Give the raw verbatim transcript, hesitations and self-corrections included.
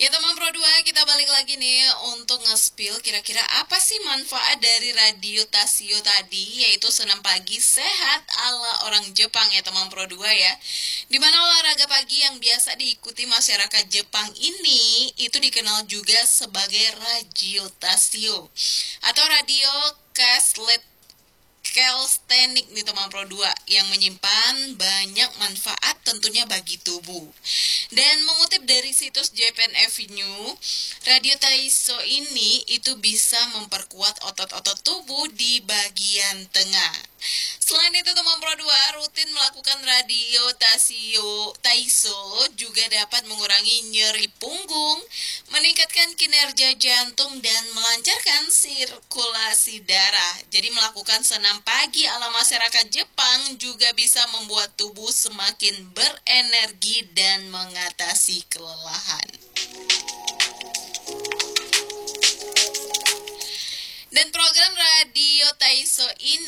Ya teman Pro dua, kita balik lagi nih untuk nge-spill kira-kira apa sih manfaat dari radio Tasio tadi, yaitu senam pagi sehat ala orang Jepang ya teman Pro dua ya. Dimana olahraga pagi yang biasa diikuti masyarakat Jepang ini itu dikenal juga sebagai radio Tasio atau radio Calisthenics calisthenics nih teman Pro dua yang menyimpan banyak manfaat tentunya bagi tubuh. Dan mengutip dari situs Japan Avenue, radio Taiso ini itu bisa memperkuat otot-otot tubuh di bagian tengah. Selain itu teman Pro dua, rutin melakukan radio Tasio Taiso juga dapat mengurangi nyeri punggung, meningkatkan kinerja jantung dan melancarkan sirkulasi darah. Jadi melakukan senam pagi ala masyarakat Jepang juga bisa membuat tubuh semakin berenergi dan mengatasi kelelahan. Dan program radio Taiso ini